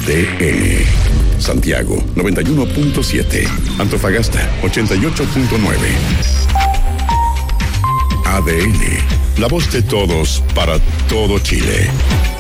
ADN. Santiago 91.7. Antofagasta 88.9. ADN. La voz de todos para todo Chile.